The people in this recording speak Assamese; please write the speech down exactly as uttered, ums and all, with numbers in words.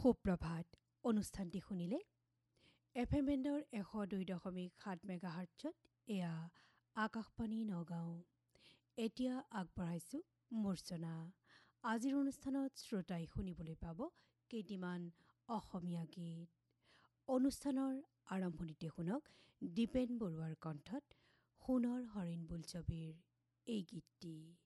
সুপ্ৰভাত অনুষ্ঠানটি শুনিলে এফ এম বেণ্ডৰ এশ দুই দশমিক সাত মেগাহাৰ্টছত এয়া আকাশবাণী নগাঁও। এতিয়া আগবঢ়াইছোঁ মূৰ্ছনা। আজিৰ অনুষ্ঠানত শ্ৰোতাই শুনিবলৈ পাব কেইটিমান অসমীয়া গীত। অনুষ্ঠানৰ আৰম্ভণিতে শুনক দীপেন বৰুৱাৰ কণ্ঠত সোণৰ হৰিণ বোলছবিৰ এই গীতটি।